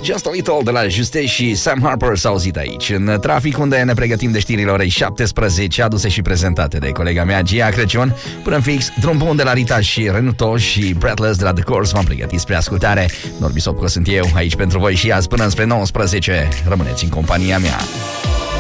Just a Little de la Juste și Sam Harper s-a auzit aici, în trafic, unde ne pregătim de știrile orei 17, aduse și prezentate de colega mea Gia Crăciun. Până în fix, drum bun de la Rita și Renuto și Breathless de la The Course v-am pregătit spre ascultare. Norbi Sopco sunt eu, aici pentru voi și azi până înspre 19. Rămâneți în compania mea.